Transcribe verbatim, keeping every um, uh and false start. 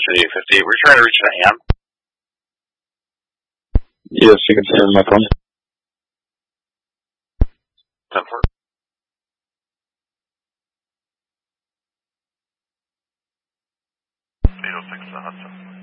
City eight fifty. We're trying to reach Diane. Yes, you can send my phone. ten four. eight oh six, uh, Hudson.